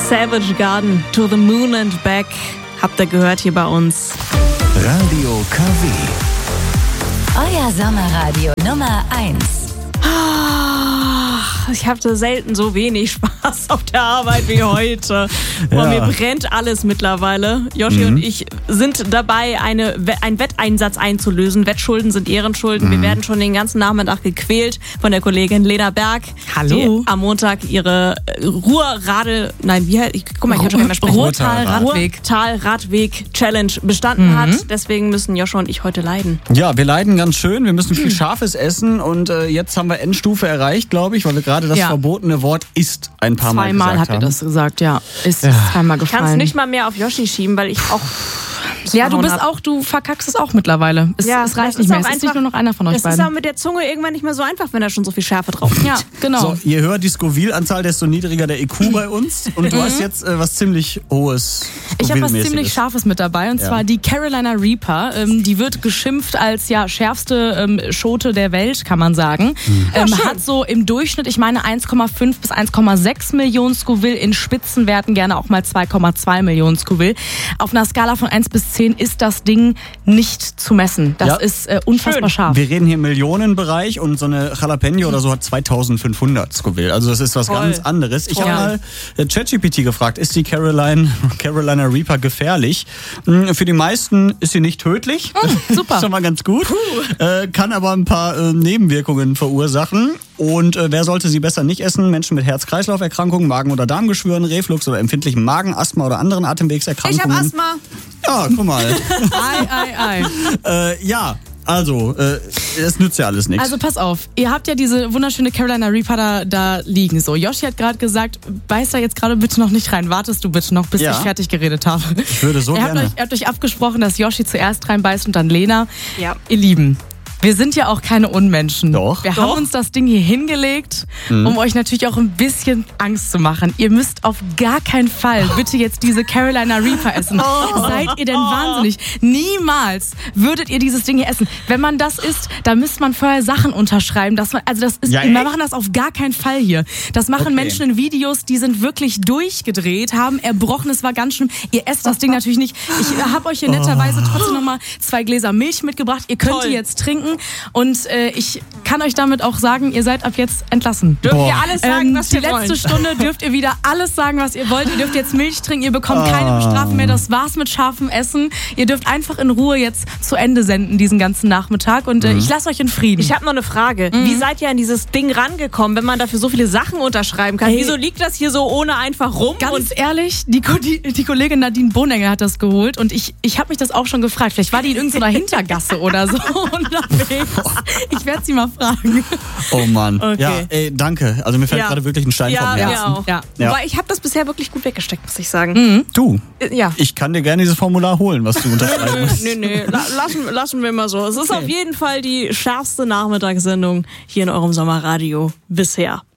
Savage Garden, To the Moon and Back. Habt ihr gehört hier bei uns. Radio KW. Euer Sommerradio Nummer 1. Ich hatte selten so wenig Spaß auf der Arbeit wie heute. Boah, mir brennt alles mittlerweile. Joshi und ich sind dabei, einen Wetteinsatz einzulösen. Wettschulden sind Ehrenschulden. Wir werden schon den ganzen Nachmittag gequält von der Kollegin Lena Berg. Hallo. Die am Montag ihre Ruhrtal-Radweg-Challenge bestanden hat. Deswegen müssen Joshua und ich heute leiden. Ja, wir leiden ganz schön. Wir müssen viel Scharfes essen und jetzt haben wir Endstufe erreicht, glaube ich, weil wir gerade das verbotene Wort ist ein paar Mal gesagt haben. Zweimal habt ihr das gesagt, ja. Ist zweimal Ich kann es gefallen. nicht mal mehr auf Yoshi schieben, weil ich auch... Ja, du verkackst es auch mittlerweile. Es reicht nicht mehr. Es ist nicht nur noch einer von euch beiden. Es ist auch mit der Zunge irgendwann nicht mehr so einfach, wenn da schon so viel Schärfe drauf liegt. Ja, genau. So, je höher die Scoville-Anzahl, desto niedriger der IQ bei uns. Und du hast jetzt was ziemlich Hohes. Ich habe was ziemlich Scharfes mit dabei, und zwar die Carolina Reaper. Die wird geschimpft als schärfste Schote der Welt, kann man sagen. Hat so im Durchschnitt, ich meine 1,5 bis 1,6 Millionen Scoville, in Spitzenwerten gerne auch mal 2,2 Millionen Scoville. Auf einer Skala von 1 bis 10 ist das Ding nicht zu messen. Das ist unfassbar scharf. Wir reden hier im Millionenbereich und so eine Jalapeno oder so hat 2500 Scoville. Also das ist was ganz anderes. Ich habe mal ChatGPT gefragt, ist die Carolina Reaper gefährlich? Für die meisten ist sie nicht tödlich. Super. Schon mal ganz gut. Kann aber ein paar Nebenwirkungen verursachen. Und wer sollte sie besser nicht essen? Menschen mit Herz-Kreislauf-Erkrankungen, Magen- oder Darmgeschwüren, Reflux oder empfindlichem Magen, Asthma oder anderen Atemwegserkrankungen. Ich habe Asthma. Ja, guck mal. Ei. Ja. Also, es nützt ja alles nichts. Also pass auf, ihr habt ja diese wunderschöne Carolina Reaper da liegen. So, Yoshi hat gerade gesagt, beiß da jetzt gerade bitte noch nicht rein. Wartest du bitte noch, bis ich fertig geredet habe. Ich würde so gerne. Ihr habt euch abgesprochen, dass Yoshi zuerst reinbeißt und dann Lena. Ja. Ihr Lieben, wir sind ja auch keine Unmenschen. Doch. Wir haben uns das Ding hier hingelegt, um euch natürlich auch ein bisschen Angst zu machen. Ihr müsst auf gar keinen Fall bitte jetzt diese Carolina Reaper essen. Seid ihr denn wahnsinnig? Niemals würdet ihr dieses Ding hier essen. Wenn man das isst, da müsst man vorher Sachen unterschreiben. Wir machen das auf gar keinen Fall hier. Das machen Menschen in Videos, die sind wirklich durchgedreht, haben erbrochen, es war ganz schlimm. Ihr esst das Ding natürlich nicht. Ich habe euch hier netterweise trotzdem nochmal 2 Gläser Milch mitgebracht. Ihr könnt die jetzt trinken. Und ich kann euch damit auch sagen, ihr seid ab jetzt entlassen. Dürft ihr alles sagen, was ihr wollt? Die letzte Stunde dürft ihr wieder alles sagen, was ihr wollt. Ihr dürft jetzt Milch trinken, ihr bekommt keine Strafen mehr. Das war's mit scharfem Essen. Ihr dürft einfach in Ruhe jetzt zu Ende senden, diesen ganzen Nachmittag. Und ich lasse euch in Frieden. Ich habe noch eine Frage. Wie seid ihr an dieses Ding rangekommen, wenn man dafür so viele Sachen unterschreiben kann? Wieso liegt das hier so ohne einfach rum? Ganz ehrlich, die Kollegin Nadine Bohnegger hat das geholt und ich habe mich das auch schon gefragt. Vielleicht war die in irgendeiner Hintergasse oder so unterwegs. Ich werde sie mal fragen. Oh Mann. Okay. Ja, danke. Also mir fällt gerade wirklich ein Stein vom Herzen. Ja, auch. Ja. Wobei ich habe das bisher wirklich gut weggesteckt, muss ich sagen. Du, Ja. ich kann dir gerne dieses Formular holen, was du unterschreiben musst. Nee. Lassen wir mal so. Es ist auf jeden Fall die schärfste Nachmittagssendung hier in eurem Sommerradio bisher.